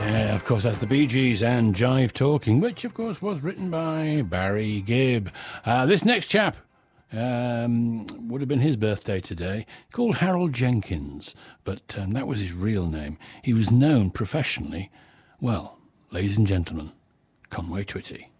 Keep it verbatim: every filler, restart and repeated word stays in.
Yeah, of course, that's the Bee Gees and Jive Talking, which, of course, was written by Barry Gibb. Uh, this next chap um, would have been his birthday today, called Harold Jenkins, but um, that was his real name. He was known professionally, well, ladies and gentlemen, Conway Twitty.